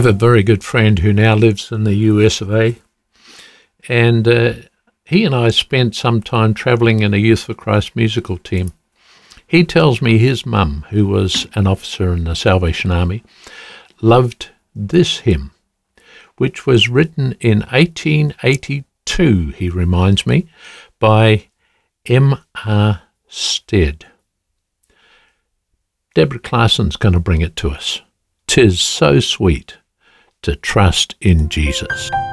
have a very good friend who now lives in the US of A, and he and I spent some time travelling in a Youth for Christ musical team. He tells me his mum, who was an officer in the Salvation Army, loved this hymn, which was written in 1882, he reminds me, by M.R. Stead. Deborah Clarson's going to bring it to us. "'Tis so sweet to trust in Jesus."